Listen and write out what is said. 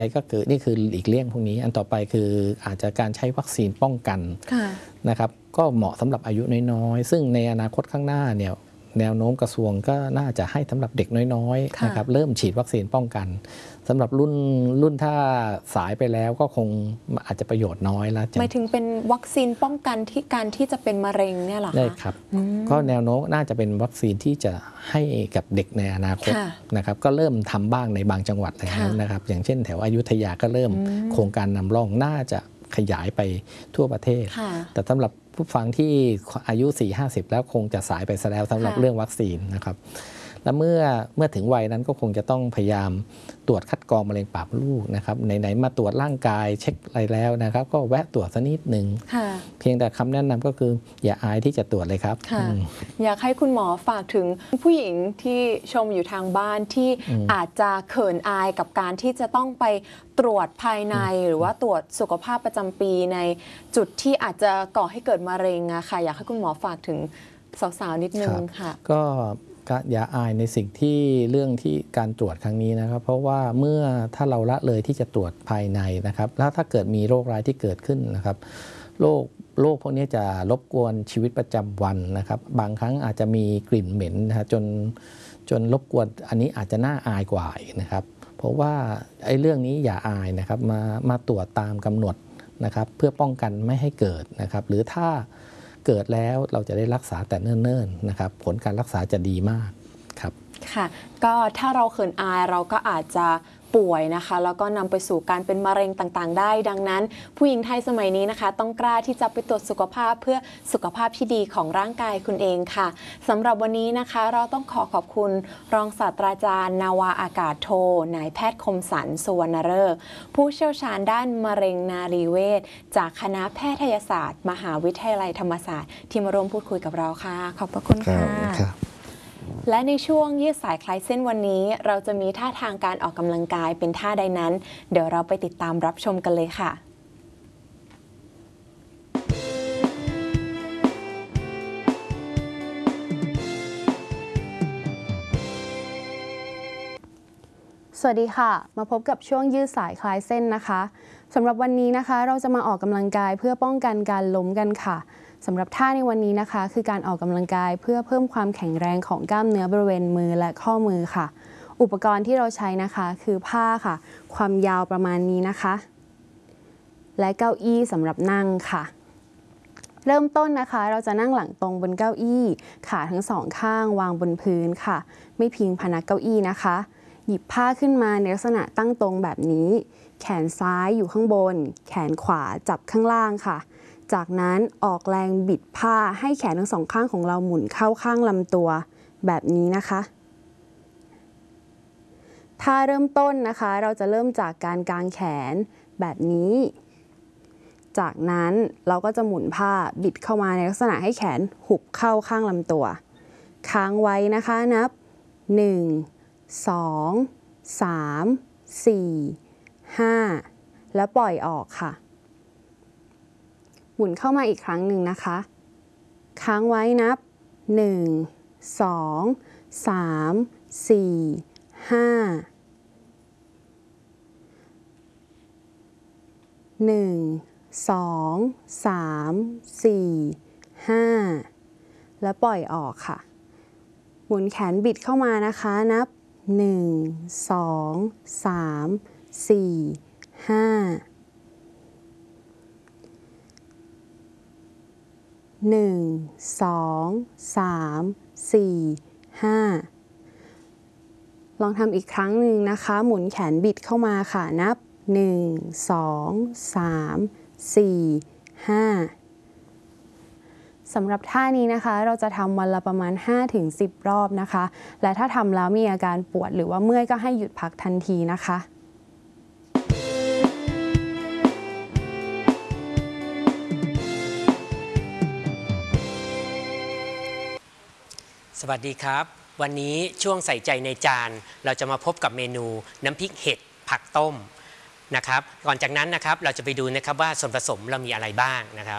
ก็คือนี่คืออีกเลี่ยงพวกนี้อันต่อไปคืออาจจะการใช้วัคซีนป้องกันนะครับก็เหมาะสำหรับอายุน้อยๆซึ่งในอนาคตข้างหน้าเนี่ยแนวโน้มกระทรวงก็น่าจะให้สำหรับเด็กน้อยๆนะครับเริ่มฉีดวัคซีนป้องกันสำหรับรุ่นถ้าสายไปแล้วก็คงอาจจะประโยชน์น้อยแล้วหมายถึงเป็นวัคซีนป้องกันที่การที่จะเป็นมะเร็งเนี่ยหรอคะได้ครับก็แนวโน้มน่าจะเป็นวัคซีนที่จะให้กับเด็กในอนาคตนะครับก็เริ่มทำบ้างในบางจังหวัดแล้วนะครับอย่างเช่นแถวอยุธยาก็เริ่มโครงการนำร่องน่าจะขยายไปทั่วประเทศแต่สำหรับผู้ฟังที่อายุ 40-50 แล้วคงจะสายไปซะแล้วสำหรับเรื่องวัคซีนนะครับและเมื่อถึงวัยนั้นก็คงจะต้องพยายามตรวจคัดกรองมะเร็งปากมดลูกนะครับไหนๆมาตรวจร่างกายเช็คอะไรแล้วนะครับก็แวะตรวจสักนิดหนึ่งเพียงแต่คำแนะนำก็คืออย่าอายที่จะตรวจเลยครับอยากให้คุณหมอฝากถึงผู้หญิงที่ชมอยู่ทางบ้านที่อาจจะเขินอายกับการที่จะต้องไปตรวจภายในหรือว่าตรวจสุขภาพประจำปีในจุดที่อาจจะก่อให้เกิดมะเร็งอะค่ะอยากให้คุณหมอฝากถึงสาวๆนิดนึงค่ะก็อย่าอายในสิ่งที่เรื่องที่การตรวจครั้งนี้นะครับเพราะว่าเมื่อถ้าเราละเลยที่จะตรวจภายในนะครับแล้วถ้าเกิดมีโรคร้ายที่เกิดขึ้นนะครับโรคพวกนี้จะรบกวนชีวิตประจำวันนะครับบางครั้งอาจจะมีกลิ่นเหม็นนะฮะจนรบกวนอันนี้อาจจะน่าอายกว่านะครับเพราะว่าไอ้เรื่องนี้อย่าอายนะครับมาตรวจตามกำหนดนะครับเพื่อป้องกันไม่ให้เกิดนะครับหรือถ้าเกิดแล้วเราจะได้รักษาแต่เนิ่นๆนะครับผลการรักษาจะดีมากครับค่ะก็ถ้าเราเขินอายเราก็อาจจะป่วยนะคะแล้วก็นำไปสู่การเป็นมะเร็งต่างๆได้ดังนั้นผู้หญิงไทยสมัยนี้นะคะต้องกล้าที่จะไปตรวจสุขภาพเพื่อสุขภาพที่ดีของร่างกายคุณเองค่ะสำหรับวันนี้นะคะเราต้องขอบคุณรองศาสตราจารย์นาวาอากาศโทนายแพทย์คมสันต์สุวรรณฤกษ์ผู้เชี่ยวชาญด้านมะเร็งนารีเวชจากคณะแพทยศาสตร์มหาวิทยาลัยธรรมศาสตร์ที่มาร่วมพูดคุยกับเราค่ะขอบพระคุณค่ะและในช่วงยืดสายคลายเส้นวันนี้เราจะมีท่าทางการออกกำลังกายเป็นท่าใดนั้นเดี๋ยวเราไปติดตามรับชมกันเลยค่ะสวัสดีค่ะมาพบกับช่วงยืดสายคลายเส้นนะคะสำหรับวันนี้นะคะเราจะมาออกกำลังกายเพื่อป้องกันการล้มกันค่ะสำหรับท่าในวันนี้นะคะคือการออกกำลังกายเพื่อเพิ่มความแข็งแรงของกล้ามเนื้อบริเวณมือและข้อมือค่ะอุปกรณ์ที่เราใช้นะคะคือผ้าค่ะความยาวประมาณนี้นะคะและเก้าอี้สำหรับนั่งค่ะเริ่มต้นนะคะเราจะนั่งหลังตรงบนเก้าอี้ขาทั้งสองข้างวางบนพื้นค่ะไม่พิงพนักเก้าอี้นะคะหยิบผ้าขึ้นมาในลักษณะตั้งตรงแบบนี้แขนซ้ายอยู่ข้างบนแขนขวาจับข้างล่างค่ะจากนั้นออกแรงบิดผ้าให้แขนทั้งสองข้างของเราหมุนเข้าข้างลำตัวแบบนี้นะคะท่าเริ่มต้นนะคะเราจะเริ่มจากการกางแขนแบบนี้จากนั้นเราก็จะหมุนผ้าบิดเข้ามาในลักษณะให้แขนหุบเข้าข้างลำตัวค้างไว้นะคะนับ1 2 3 4 5แล้วปล่อยออกค่ะหมุนเข้ามาอีกครั้งหนึ่งนะคะค้างไว้นับ1 2 3 4 5 1 2 3 4 5แล้วปล่อยออกค่ะหมุนแขนบิดเข้ามานะคะนับ1 2 3 4 5 1 2 3 4 5ลองทำอีกครั้งหนึ่งนะคะหมุนแขนบิดเข้ามาค่ะนับ1 2 3 4 5สำหรับท่านี้นะคะเราจะทำวันละประมาณ 5-10 รอบนะคะและถ้าทำแล้วมีอาการปวดหรือว่าเมื่อยก็ให้หยุดพักทันทีนะคะสวัสดีครับวันนี้ช่วงใส่ใจในจานเราจะมาพบกับเมนูน้ำพริกเห็ดผักต้มนะครับก่อนจากนั้นนะครับเราจะไปดูนะครับว่าส่วนผสมเรามีอะไรบ้างนะครับ